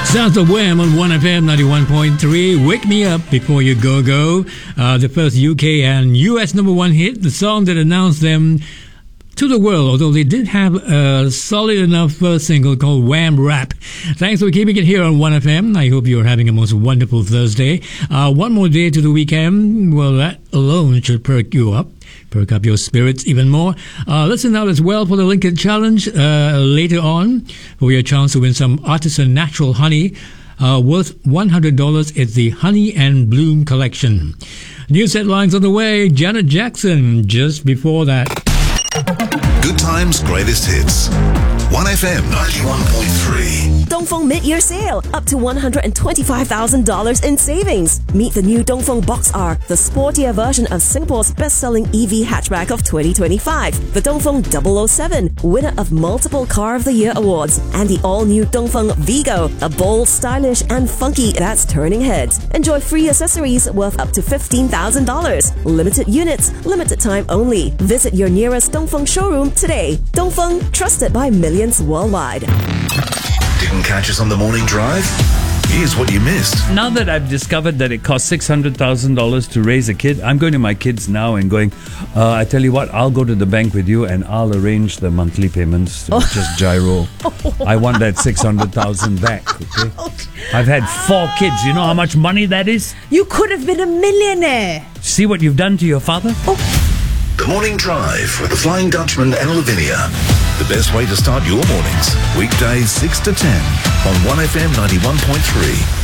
Sounds of Wham on 1FM 91.3. Wake Me Up Before You Go Go. The first UK and US number one hit, the song that announced them to the world, although they did have a solid enough first single called Wham Rap. Thanks for keeping it here on 1FM. I hope you're having a most wonderful Thursday. One more day to the weekend. Well, that alone should perk you up. Perk up your spirits even more. Listen out as well for the Lincoln Challenge later on for your chance to win some artisan natural honey worth $100. It's the Honey and Bloom Collection. News headlines on the way. Janet Jackson just before that. Good times, greatest hits. 1FM 91.3. Dongfeng Mid-Year Sale. Up to $125,000 in savings. Meet the new Dongfeng Box R, the sportier version of Singapore's best-selling EV hatchback of 2025. The Dongfeng 007, winner of multiple Car of the Year awards. And the all-new Dongfeng Vigo, a bold, stylish, and funky that's turning heads. Enjoy free accessories worth up to $15,000. Limited units, limited time only. Visit your nearest Dongfeng showroom today. Dongfeng, trusted by millions worldwide. Didn't catch us on the morning drive? Here's what you missed. Now that I've discovered that it costs $600,000 to raise a kid, I'm going to my kids now and going, I tell you what, I'll go to the bank with you and I'll arrange the monthly payments to just gyro. I want that $600,000 back, okay? I've had 4 kids. You know how much money that is? You could have been a millionaire. See what you've done to your father? The Morning Drive with the Flying Dutchman and Lavinia. The best way to start your mornings. Weekdays 6 to 10 on 1FM 91.3.